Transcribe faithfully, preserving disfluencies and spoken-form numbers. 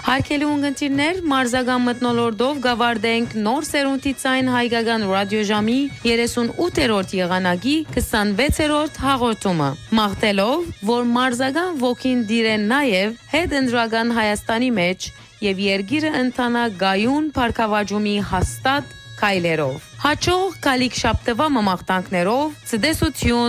Հարկելի ունգընտիրներ, մարզական մթնոլորդով գավարդենք նոր սերունդի ցայն հայկական ռադիոժամի երեսունութերորդ եղանակի քսանվեցերորդ հաղորդումը։ Մաղթելով, որ մարզական ոգին դիրեն նաև հետընտրական Հայաստանի մեջ եւ երգիրը ընթանա գայուն փառքավաճումի հաստատ քայլերով։ Հաջող կալիք շաբթվա մաղթանքներով, ցտեսություն